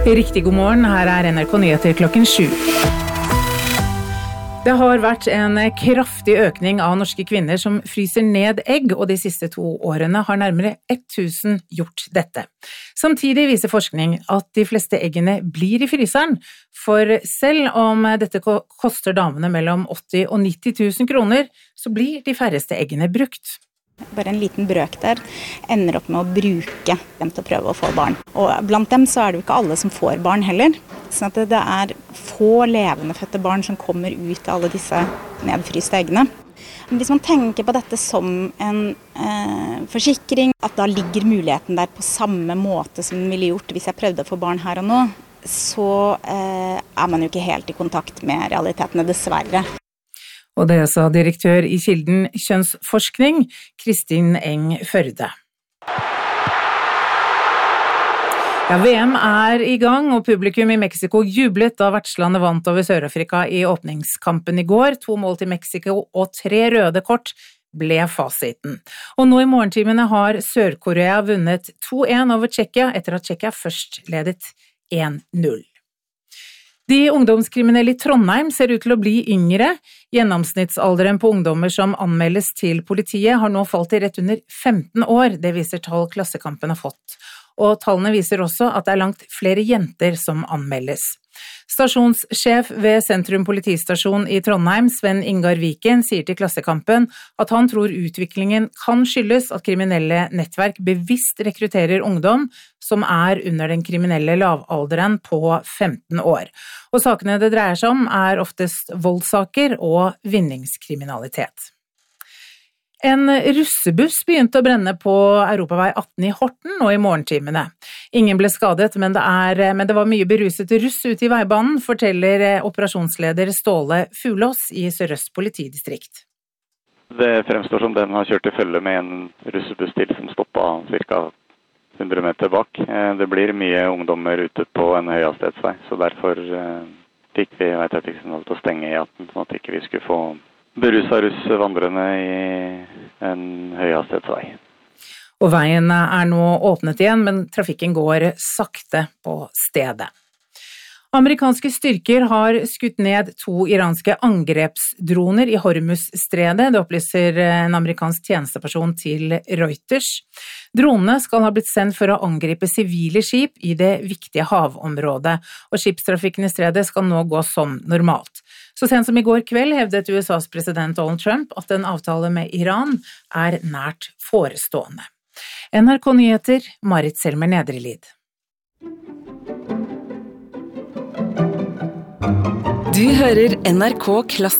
Riktig god morgen, her NRK Nyheter klokken 7. Det har vært en kraftig økning av norske kvinner som fryser ned egg, og de siste 2 årene har nærmere 1000 gjort dette. Samtidig viser forskning at de fleste eggene blir i fryseren, for selv om dette koster damene mellom 80 og 90 000 kroner, så blir de færreste eggene brukt. Bare en liten brøkdel ender opp med å bruke dem til å prøve å få barn. Og blant dem så er det jo ikke alle som får barn heller. Sånn at det er få levende fødte barn som kommer ut av alle disse nedfryste eggene. Men hvis man tenker på dette som en forsikring, at da ligger muligheten der på samme måte som den ville gjort hvis jeg prøvde å få barn her og nå, så er man jo ikke helt i kontakt med realitetene, dessverre. Og det sa direktør i Kilden kjønnsforskning, Kristin Eng Førde. Ja, VM er i gang, og publikum i Mexico jublet da vertslandet vant over Sør-Afrika i åpningskampen i går. 2 mål til Mexico og 3 røde kort ble fasiten. Og nå i morgentimene har Sør-Korea vunnet 2-1 over Tsjekkia, etter at Tsjekkia først ledet 1-0. De ungdomskriminelle i Trondheim ser ut til å bli yngre. Gjennomsnittsalderen på ungdommer som anmeldes til politiet har nå falt til rett under 15 år, det viser tall Klassekampen har fått. Og tallene viser også at det er langt flere jenter som anmeldes. Stasjonssjef ved Sentrum politistasjon i Trondheim, Sven Ingar Viken, sier til Klassekampen at han tror utviklingen kan skyldes at kriminelle nettverk bevisst rekrutterer ungdom som er under den kriminelle lavalderen på 15 år. Og sakene det dreier seg om er oftest voldssaker og vinningskriminalitet. En russebuss begynte å brenne på Europavei 18 i Horten nå i morgentimene. Ingen ble skadet, men det var mye beruset russ ute i veibanen, forteller operasjonsleder Ståle Fulås i Sør-Øst politidistrikt. Det fremstår som den har kjørt i følge med en russebuss til som stoppet ca. 100 meter bak. Det blir mye ungdommer ute på en høyhastighetsvei, så derfor fikk vi veitrafikksignal til å stenge E18, sånn at ikke vi skulle få berusa russ vandrende i en høyhastighetsvei. Og veien er nå åpnet igjen, men trafikken går sakte på stedet. Amerikanske styrker har skutt ned 2 iranske angrepsdroner i Hormuzstredet, det opplyser en amerikansk tjenesteperson til Reuters. Dronene skal ha blitt sendt for å angripe sivile skip i det viktige havområdet, og skipstrafikken i stredet skal nå gå som normalt. Så sent som i går kveld hevdet USAs president Donald Trump at en avtale med Iran er nært forestående. NRK Nyheter, Marit Selmer Nedrelid. Du hører NRK Klassisk.